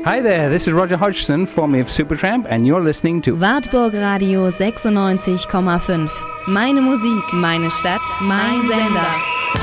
Hi there, this is Roger Hodgson, formerly of Supertramp, and you're listening to Wartburg Radio 96,5. Meine Musik, meine Stadt, mein Sender.